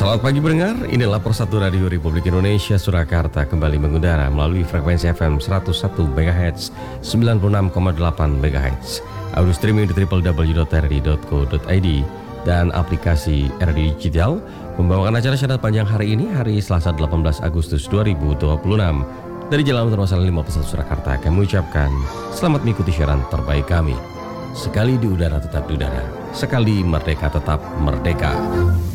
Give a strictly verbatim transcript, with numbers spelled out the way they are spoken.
Selamat pagi pendengar, inilah Persatu Radio Republik Indonesia Surakarta kembali mengudara melalui frekuensi F M seratus satu megahertz, sembilan puluh enam koma delapan megahertz, audio streaming di w w w titik r d titik co titik i d dan aplikasi R D Digital. Membawakan acara syarat panjang hari ini, hari Selasa delapan belas Agustus dua ribu dua puluh enam. Dari Jalan Termasalah lima puluh satu Surakarta, kami ucapkan selamat mengikuti siaran terbaik kami. Sekali di udara tetap di udara, sekali merdeka tetap merdeka.